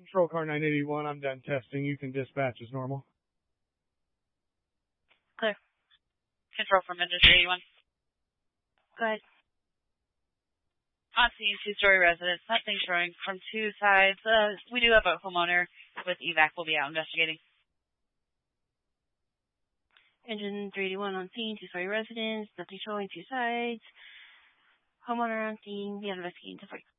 Patrol car 981, I'm done testing. You can dispatch as normal. Clear. Control from Industry 81. Go ahead. On scene, two-story residence. Nothing showing from two sides. We do have a homeowner with evac. We'll be out investigating. Engine 381 on scene, two-story residence. Nothing showing, two sides. Homeowner on scene. Be investigating.